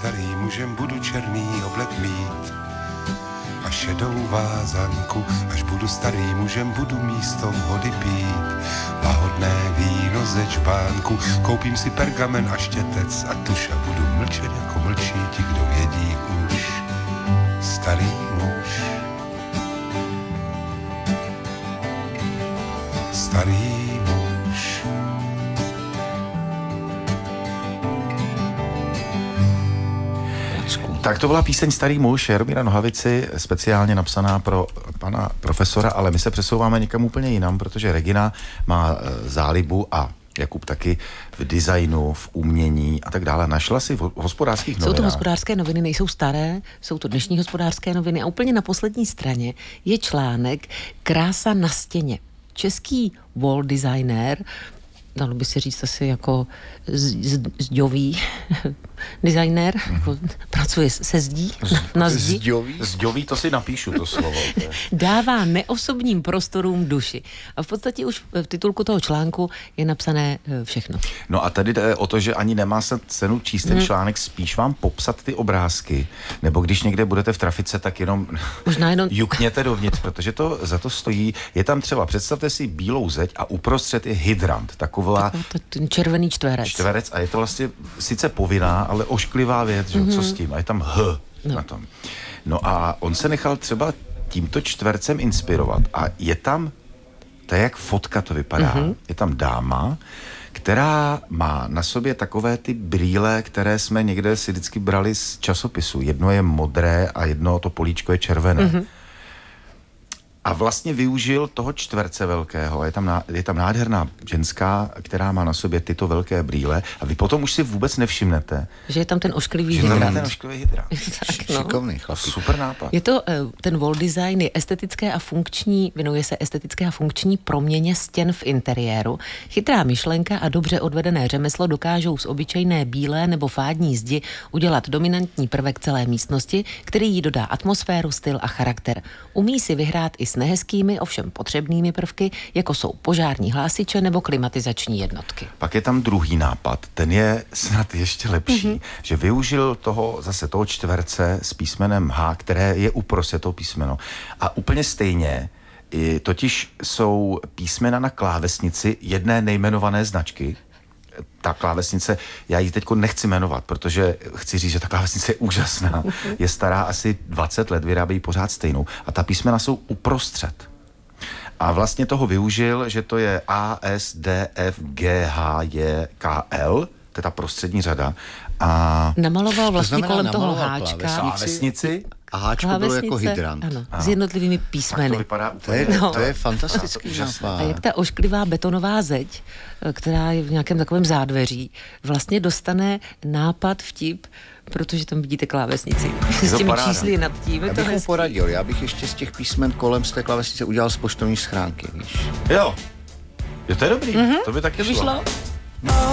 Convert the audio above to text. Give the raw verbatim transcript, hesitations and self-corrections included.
starý mužem, budu černý oblek mít a šedou vázanku. Až budu starý mužem, budu místo vody pít lahodné víno ze čbánku. Koupím si pergamen a štětec a tuš a budu mlčet jako mlčí ti, kdo vědí už. Starý muž, starý muž. Tak to byla píseň Starý muž Jaromíra Nohavici, speciálně napsaná pro pana profesora, ale my se přesouváme někam úplně jinam, protože Regina má zálibu a Jakub taky v designu, v umění a tak dále. Našla si v Hospodářských novinách. Jsou to Hospodářské noviny, nejsou staré, jsou to dnešní Hospodářské noviny a úplně na poslední straně je článek Krása na stěně. Český wall designer, dalo by se říct asi jako zďový designer, mm-hmm. jako pracuje se zdí, na, na zdi. Zďový? Zďový, to si napíšu, to slovo. Dává neosobním prostorům duši. A v podstatě už v titulku toho článku je napsané všechno. No a tady jde o to, že ani nemá se cenu číst ten článek, spíš vám popsat ty obrázky, nebo když někde budete v trafice, tak jenom, Možná jenom... jukněte dovnitř, protože to za to stojí. Je tam třeba, představte si bílou zeď a uprostřed je hydrant, taková... Ten červený čtverec. Čtverec a je to vlastně sice povinná, ale ošklivá věc, že? Mm-hmm. Co s tím? A je tam H no. na tom. No a on se nechal třeba tímto čtvercem inspirovat a je tam, to je jak fotka to vypadá, mm-hmm. je tam dáma, která má na sobě takové ty brýle, které jsme někde si vždycky brali z časopisu. Jedno je modré a jedno to políčko je červené. Mm-hmm. A vlastně využil toho čtverce velkého. Je tam, ná, je tam nádherná ženská, která má na sobě tyto velké brýle a vy potom už si vůbec nevšimnete, že je tam ten ošklivý hydrant. hydrant. ten ošklivý hydrant. Tak, no. Šikovný chlapík. Super nápad. Je to, ten wall design je estetické a funkční, věnuje se estetické a funkční proměně stěn v interiéru. Chytrá myšlenka a dobře odvedené řemeslo dokážou z obyčejné bílé nebo fádní zdi udělat dominantní prvek celé místnosti, který jí dodá atmosféru, styl a charakter. Umí si vyhrát i s nehezkými, ovšem potřebnými prvky, jako jsou požární hlásiče nebo klimatizační jednotky. Pak je tam druhý nápad, ten je snad ještě lepší, mm-hmm. že využil toho zase toho čtverce s písmenem H, které je uprostřed toho písmeno. A úplně stejně, i, totiž jsou písmena na klávesnici jedné nejmenované značky. Ta klávesnice, já ji teďko nechci jmenovat, protože chci říct, že ta klávesnice je úžasná. Je stará asi dvacet let, vyrábějí pořád stejnou. A ta písmena jsou uprostřed. A vlastně toho využil, že to je A, S, D, F, G, H, J, K, L, to je ta prostřední řada. A namaloval vlastně to kolem toho háčka. Klávesnici. A háčko bylo jako hydrant. Ano, ano. S jednotlivými písmeny. To vypadá úplně, to je, no. to je fantastický nápad. A jak ta ošklivá betonová zeď, která je v nějakém takovém zádveří, vlastně dostane nápad, vtip, protože tam vidíte klávesnici s těmi paráda. čísly nad tím. Já bych mu poradil, já bych ještě z těch písmen kolem z té klávesnice udělal z poštovní schránky, víš. Jo, jo to je dobrý, mm-hmm. to by taky to by šlo. šlo.